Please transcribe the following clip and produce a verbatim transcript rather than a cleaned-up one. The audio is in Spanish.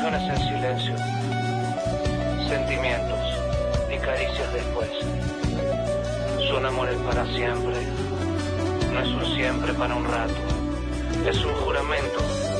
Canciones en silencio, sentimientos y caricias después. Son amores para siempre, no es un siempre para un rato, es un juramento